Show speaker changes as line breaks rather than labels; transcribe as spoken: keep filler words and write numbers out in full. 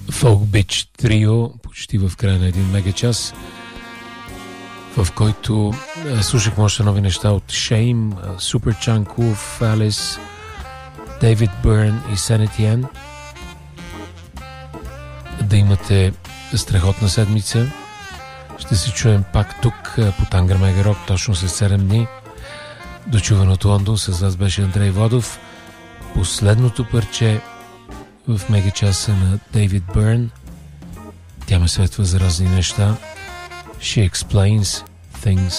Folk Beach трио, почти в края на един мегачас, в който а, слушахме още нови неща от Shame, Superchunk, Wolf Alice, David Byrne и Sanity N. Да имате страхотна седмица. Ще се чуем пак тук по Тангър Мега Рок точно след седем дни. Дочуван от Лондон, с вас беше Андрей Водов. Последното парче в мегачаса на Дейвид Бърн. Тя ме светва за разни неща. She explains things